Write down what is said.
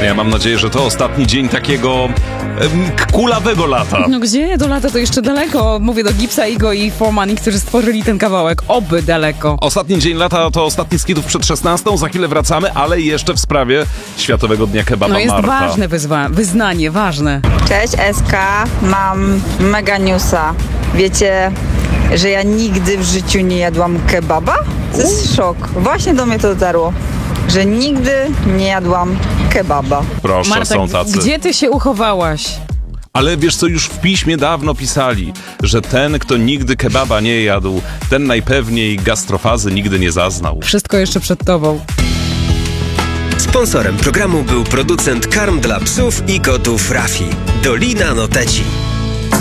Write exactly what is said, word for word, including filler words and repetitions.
Ja mam nadzieję, że to ostatni dzień takiego em, kulawego lata. No gdzie? Do lata to jeszcze daleko. Mówię do Gipsa, Igo i Formani, którzy stworzyli ten kawałek. Oby daleko. Ostatni dzień lata to ostatni z kitów przed szesnastą. Za chwilę wracamy, ale jeszcze w sprawie Światowego Dnia Kebaba. No jest Marta. ważne wyzwa- wyznanie, ważne. Cześć S K, mam mega newsa. Wiecie, że ja nigdy w życiu nie jadłam kebaba? To jest szok. Właśnie do mnie to dotarło, że nigdy nie jadłam kebaba. Proszę, Marta, są tacy. gdzie ty się uchowałaś? Ale wiesz co, już w piśmie dawno pisali, że ten, kto nigdy kebaba nie jadł, ten najpewniej gastrofazy nigdy nie zaznał. Wszystko jeszcze przed tobą. Sponsorem programu był producent karm dla psów i kotów Rafi. Dolina Noteci.